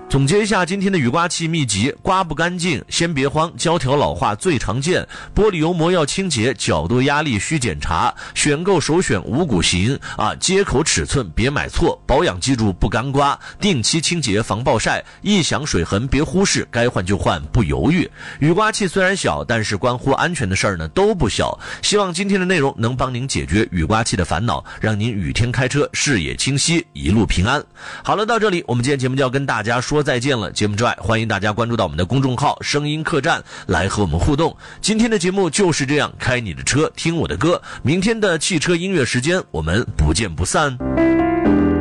总结一下今天的雨刮器秘籍：刮不干净先别慌，胶条老化最常见，玻璃油膜要清洁，角度压力需检查，选购首选五股型接口尺寸别买错，保养记住不干刮，定期清洁防暴晒，异响水痕别忽视，该换就换不犹豫。雨刮器虽然小，但是关乎安全的事儿呢都不小，希望今天的内容能帮您解决雨刮器的烦恼，让您雨天开车视野清晰，一路平安。好了，到这里我们今天节目就要跟大家说再见了。节目之外，欢迎大家关注到我们的公众号声音客栈来和我们互动。今天的节目就是这样，开你的车听我的歌，明天的汽车音乐时间我们不见不散。